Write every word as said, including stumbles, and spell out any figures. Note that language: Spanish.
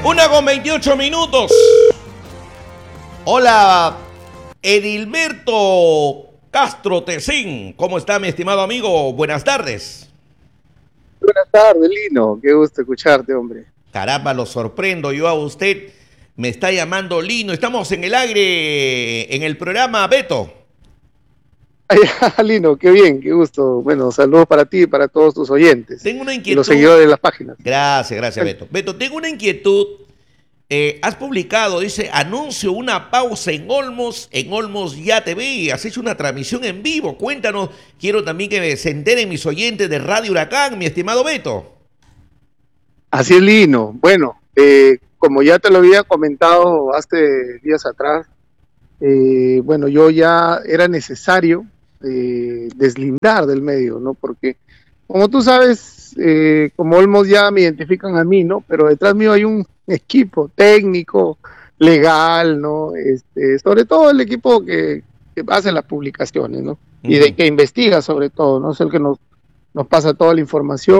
Una con veintiocho minutos. Hola, Edilberto Castro Tecín. ¿Cómo está, mi estimado amigo? Buenas tardes. Buenas tardes, Lino. Qué gusto escucharte, hombre. Caramba, lo sorprendo yo a usted. Me está llamando Lino. Estamos en el aire, en el programa Beto. Ay, Lino, qué bien, qué gusto. Bueno, saludos para ti y para todos tus oyentes. Tengo una Y los inquietud. seguidores de las páginas. Gracias, gracias, Beto. Beto, tengo una inquietud. Eh, has publicado, dice, anuncio una pausa en Olmos, en Olmos Ya T V. Has hecho una transmisión en vivo. Cuéntanos. Quiero también que se enteren mis oyentes de Radio Huracán, mi estimado Beto. Así es, Lino. Bueno, eh, como ya te lo había comentado hace días atrás, eh, bueno, yo ya era necesario eh, deslindar del medio, ¿no? Porque, como tú sabes, eh, como Olmos ya me identifican a mí, ¿no? Pero detrás mío hay un equipo técnico, legal, ¿no? Este, sobre todo el equipo que, que hace las publicaciones, ¿no? Y de que investiga sobre todo, ¿no? Es el que nos, nos pasa toda la información.